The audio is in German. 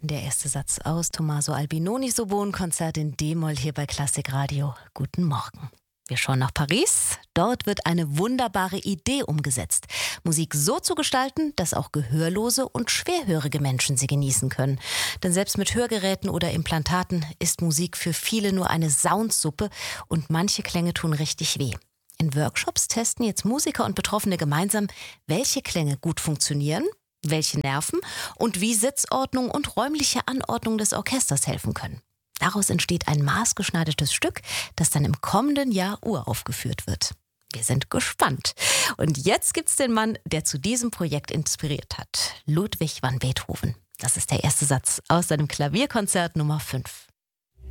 Der erste Satz aus Tommaso Albinonis Oboenkonzert in D-Moll hier bei Klassik Radio. Guten Morgen. Wir schauen nach Paris. Dort wird eine wunderbare Idee umgesetzt. Musik so zu gestalten, dass auch gehörlose und schwerhörige Menschen sie genießen können. Denn selbst mit Hörgeräten oder Implantaten ist Musik für viele nur eine Soundsuppe und manche Klänge tun richtig weh. In Workshops testen jetzt Musiker und Betroffene gemeinsam, welche Klänge gut funktionieren, welche nerven und wie Sitzordnung und räumliche Anordnung des Orchesters helfen können. Daraus entsteht ein maßgeschneidertes Stück, das dann im kommenden Jahr uraufgeführt wird. Wir sind gespannt. Und jetzt gibt's den Mann, der zu diesem Projekt inspiriert hat. Ludwig van Beethoven. Das ist der erste Satz aus seinem Klavierkonzert Nummer 5.